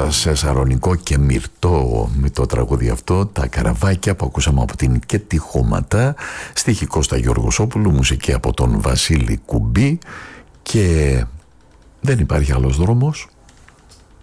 Σαρονικό και Μυρτό με το τραγούδι αυτό, τα καραβάκια που ακούσαμε από την Κέτη Χώματα, στίχη Κώστα Γιώργοσόπουλου, μουσική από τον Βασίλη Κουμπί. Και δεν υπάρχει άλλος δρόμος